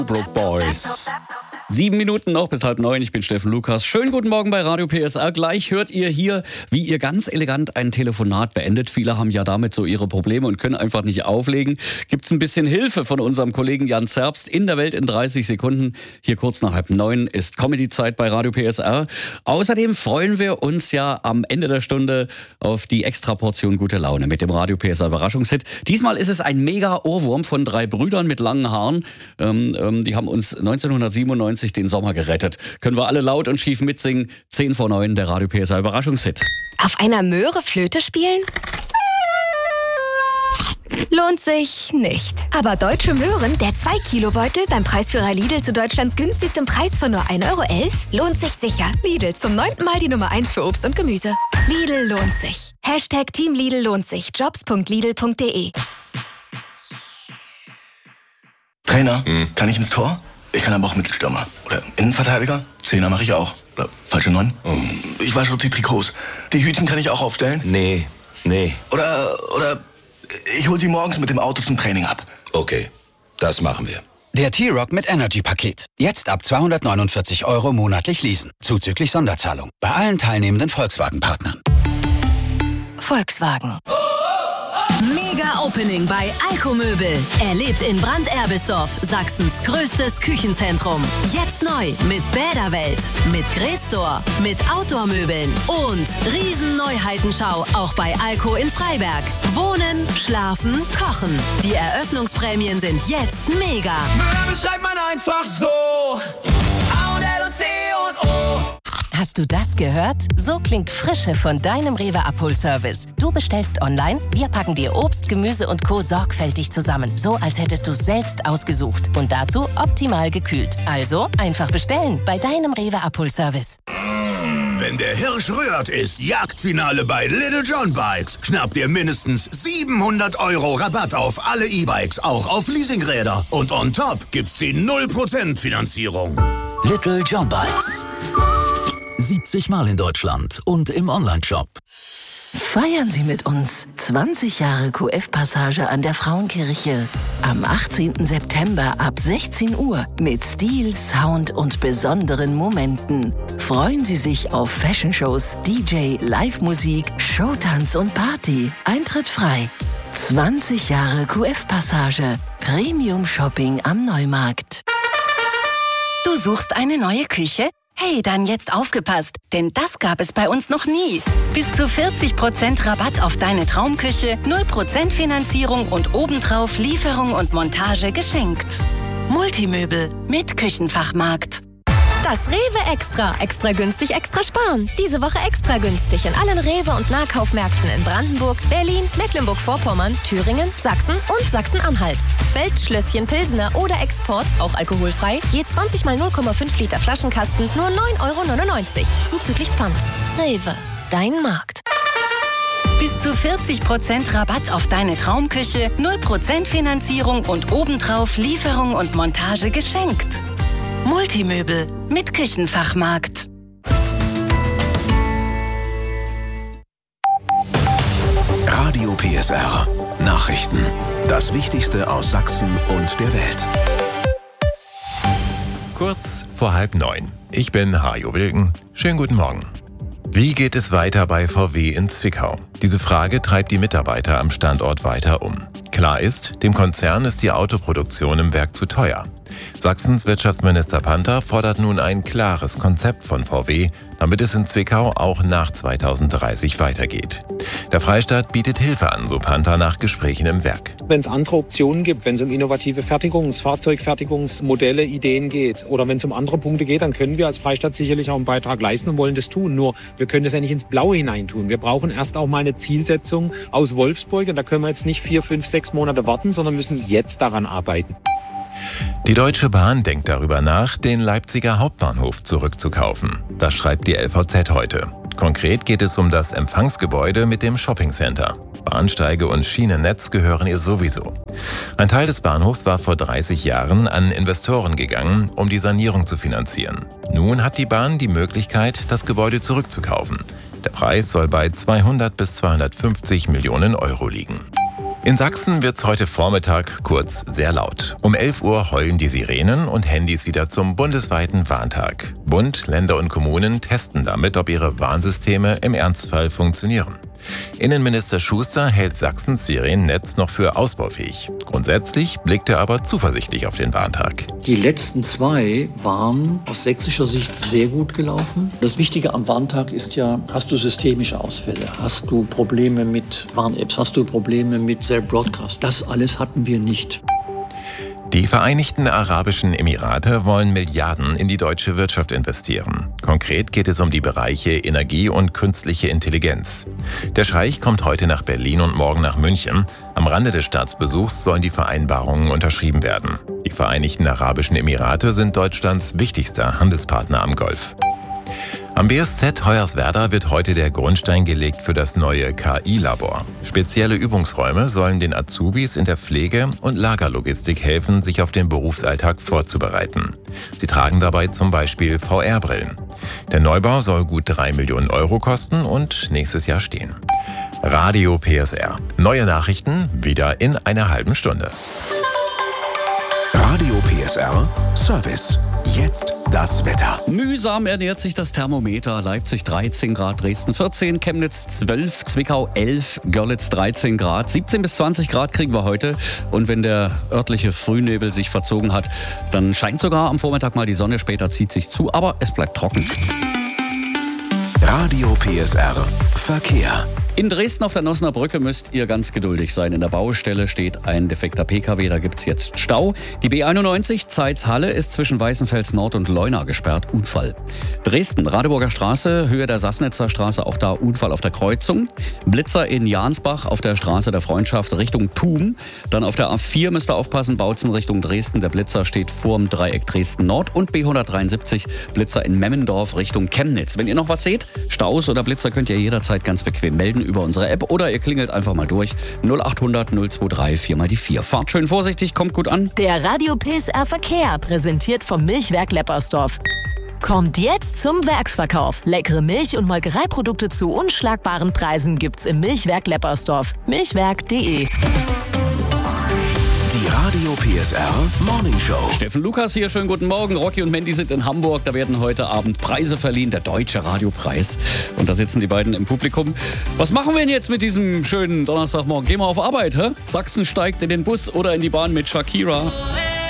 Brook Boys. 7 Minuten noch bis 8:30. Ich bin Steffen Lukas. Schönen guten Morgen bei Radio PSR. Gleich hört ihr hier, wie ihr ganz elegant ein Telefonat beendet. Viele haben ja damit so ihre Probleme und können einfach nicht auflegen. Gibt's ein bisschen Hilfe von unserem Kollegen Jan Zerbst in der Welt in 30 Sekunden. Hier kurz nach 8:30 ist Comedy-Zeit bei Radio PSR. Außerdem freuen wir uns ja am Ende der Stunde auf die Extraportion gute Laune mit dem Radio PSR Überraschungshit. Diesmal ist es ein Mega-Ohrwurm von 3 Brüdern mit langen Haaren. Die haben uns 1997 den Sommer gerettet. Können wir alle laut und schief mitsingen. 10 vor 9, der Radio PSR Überraschungshit. Auf einer Möhre Flöte spielen? Lohnt sich nicht. Aber Deutsche Möhren, der 2-Kilo-Beutel beim Preisführer Lidl zu Deutschlands günstigstem Preis von nur 1,11 €, lohnt sich sicher. Lidl, zum 9. Mal die Nummer 1 für Obst und Gemüse. Lidl lohnt sich. #Team Lidl lohnt sich. Jobs.lidl.de. Trainer, kann ich ins Tor? Ich kann aber auch Mittelstürmer. Oder Innenverteidiger? Zehner mache ich auch. Oder falsche 9? Ich wasche die Trikots. Die Hütchen kann ich auch aufstellen? Nee. Oder ich hol sie morgens mit dem Auto zum Training ab. Okay, das machen wir. Der T-Rock mit Energy-Paket. Jetzt ab 249 € monatlich leasen. Zuzüglich Sonderzahlung. Bei allen teilnehmenden Volkswagen-Partnern. Volkswagen. Mega Opening bei Alko-Möbel. Erlebt in Branderbisdorf, Sachsens größtes Küchenzentrum. Jetzt neu mit Bäderwelt, mit Grätstore, mit Outdoor-Möbeln und Riesen-Neuheitenschau auch bei Alko in Freiberg. Wohnen, schlafen, kochen. Die Eröffnungsprämien sind jetzt mega. Möbel schreibt man einfach so. A und L und C und O. Hast du das gehört? So klingt Frische von deinem Rewe-Abholservice. Du bestellst online, wir packen dir Obst, Gemüse und Co. sorgfältig zusammen. So, als hättest du selbst ausgesucht. Und dazu optimal gekühlt. Also einfach bestellen bei deinem Rewe-Abholservice. Wenn der Hirsch rührt, ist Jagdfinale bei Little John Bikes. Schnapp dir mindestens 700 € Rabatt auf alle E-Bikes, auch auf Leasingräder. Und on top gibt's die 0% Finanzierung. Little John Bikes. 70 Mal in Deutschland und im Onlineshop. Feiern Sie mit uns 20 Jahre QF-Passage an der Frauenkirche. Am 18. September ab 16 Uhr mit Stil, Sound und besonderen Momenten. Freuen Sie sich auf Fashion-Shows, DJ, Live-Musik, Showtanz und Party. Eintritt frei. 20 Jahre QF-Passage. Premium-Shopping am Neumarkt. Du suchst eine neue Küche? Hey, dann jetzt aufgepasst, denn das gab es bei uns noch nie. Bis zu 40% Rabatt auf deine Traumküche, 0% Finanzierung und obendrauf Lieferung und Montage geschenkt. Multimöbel mit Küchenfachmarkt. Das Rewe Extra. Extra günstig, extra sparen. Diese Woche extra günstig in allen Rewe- und Nahkaufmärkten in Brandenburg, Berlin, Mecklenburg-Vorpommern, Thüringen, Sachsen und Sachsen-Anhalt. Feldschlösschen Pilsener oder Export, auch alkoholfrei, je 20 mal 0,5 Liter Flaschenkasten, nur 9,99 €. Zuzüglich Pfand. Rewe, dein Markt. Bis zu 40% Rabatt auf deine Traumküche, 0% Finanzierung und obendrauf Lieferung und Montage geschenkt. Multimöbel mit Küchenfachmarkt. Radio PSR. Nachrichten. Das Wichtigste aus Sachsen und der Welt. Kurz vor 8:30. Ich bin Hajo Wilken. Schönen guten Morgen. Wie geht es weiter bei VW in Zwickau? Diese Frage treibt die Mitarbeiter am Standort weiter um. Klar ist, dem Konzern ist die Autoproduktion im Werk zu teuer. Sachsens Wirtschaftsminister Panther fordert nun ein klares Konzept von VW, damit es in Zwickau auch nach 2030 weitergeht. Der Freistaat bietet Hilfe an, so Panther nach Gesprächen im Werk. Wenn es andere Optionen gibt, wenn es um innovative Fahrzeugfertigungsmodelle, Ideen geht oder wenn es um andere Punkte geht, dann können wir als Freistaat sicherlich auch einen Beitrag leisten und wollen das tun. Nur wir können das ja nicht ins Blaue hineintun. Wir brauchen erst auch mal eine Zielsetzung aus Wolfsburg und da können wir jetzt nicht 4, 5, 6 Monate warten, sondern müssen jetzt daran arbeiten. Die Deutsche Bahn denkt darüber nach, den Leipziger Hauptbahnhof zurückzukaufen. Das schreibt die LVZ heute. Konkret geht es um das Empfangsgebäude mit dem Shoppingcenter. Bahnsteige und Schienennetz gehören ihr sowieso. Ein Teil des Bahnhofs war vor 30 Jahren an Investoren gegangen, um die Sanierung zu finanzieren. Nun hat die Bahn die Möglichkeit, das Gebäude zurückzukaufen. Der Preis soll bei 200 bis 250 Millionen € liegen. In Sachsen wird's heute Vormittag kurz sehr laut. Um 11 Uhr heulen die Sirenen und Handys wieder zum bundesweiten Warntag. Bund, Länder und Kommunen testen damit, ob ihre Warnsysteme im Ernstfall funktionieren. Innenminister Schuster hält Sachsens Sirenennetz noch für ausbaufähig. Grundsätzlich blickt er aber zuversichtlich auf den Warntag. Die letzten 2 waren aus sächsischer Sicht sehr gut gelaufen. Das Wichtige am Warntag ist ja, hast du systemische Ausfälle? Hast du Probleme mit Warn-Apps? Hast du Probleme mit Cell Broadcast? Das alles hatten wir nicht. Die Vereinigten Arabischen Emirate wollen Milliarden in die deutsche Wirtschaft investieren. Konkret geht es um die Bereiche Energie und künstliche Intelligenz. Der Scheich kommt heute nach Berlin und morgen nach München. Am Rande des Staatsbesuchs sollen die Vereinbarungen unterschrieben werden. Die Vereinigten Arabischen Emirate sind Deutschlands wichtigster Handelspartner am Golf. Am BSZ Hoyerswerda wird heute der Grundstein gelegt für das neue KI-Labor. Spezielle Übungsräume sollen den Azubis in der Pflege- und Lagerlogistik helfen, sich auf den Berufsalltag vorzubereiten. Sie tragen dabei zum Beispiel VR-Brillen. Der Neubau soll gut 3 Millionen Euro kosten und nächstes Jahr stehen. Radio PSR. Neue Nachrichten wieder in einer halben Stunde. Radio PSR Service. Jetzt das Wetter. Mühsam ernährt sich das Thermometer. Leipzig 13 Grad, Dresden 14, Chemnitz 12, Zwickau 11, Görlitz 13 Grad. 17 bis 20 Grad kriegen wir heute. Und wenn der örtliche Frühnebel sich verzogen hat, dann scheint sogar am Vormittag mal die Sonne. Später zieht sich zu, aber es bleibt trocken. Radio PSR Verkehr. In Dresden auf der Nossener Brücke müsst ihr ganz geduldig sein. In der Baustelle steht ein defekter PKW, da gibt's jetzt Stau. Die B91 Zeitz-Halle ist zwischen Weißenfels Nord und Leuna gesperrt. Unfall. Dresden, Radeburger Straße, Höhe der Sassnitzer Straße, auch da Unfall auf der Kreuzung. Blitzer in Jansbach auf der Straße der Freundschaft Richtung Thum. Dann auf der A4 müsst ihr aufpassen, Bautzen Richtung Dresden. Der Blitzer steht vorm Dreieck Dresden Nord. Und B173 Blitzer in Memmendorf Richtung Chemnitz. Wenn ihr noch was seht, Staus oder Blitzer, könnt ihr jederzeit ganz bequem melden über unsere App oder ihr klingelt einfach mal durch 0800 023 4 mal die 4. Fahrt schön vorsichtig, kommt gut an. Der Radio PSR Verkehr, präsentiert vom Milchwerk Leppersdorf. Kommt jetzt zum Werksverkauf. Leckere Milch- und Molkereiprodukte zu unschlagbaren Preisen gibt's im Milchwerk Leppersdorf. Milchwerk.de. Die Radio PSR Morning Show. Steffen Lukas hier, schönen guten Morgen. Rocky und Mandy sind in Hamburg. Da werden heute Abend Preise verliehen, der Deutsche Radiopreis. Und da sitzen die beiden im Publikum. Was machen wir denn jetzt mit diesem schönen Donnerstagmorgen? Gehen wir auf Arbeit, hä? Sachsen steigt in den Bus oder in die Bahn mit Shakira.